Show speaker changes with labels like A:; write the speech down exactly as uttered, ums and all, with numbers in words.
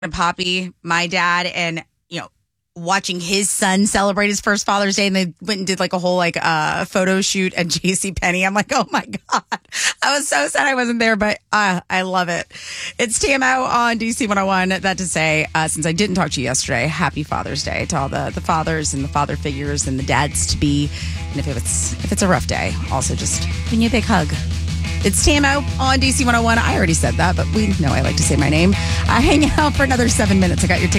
A: and Poppy, my dad, and, you know, watching his son celebrate his first Father's Day, and they went and did like a whole like uh photo shoot at JCPenney. I'm like, oh my God. I was so sad I wasn't there, but uh, I love it. It's T M O on D C one oh one. That to say, uh, since I didn't talk to you yesterday, happy Father's Day to all the, the fathers and the father figures and the dads to be. And if it's if it's a rough day, also just give you a big hug. It's T M O on D C one oh one. I already said that, but we know I like to say my name. I hang out for another seven minutes. I got your ticket.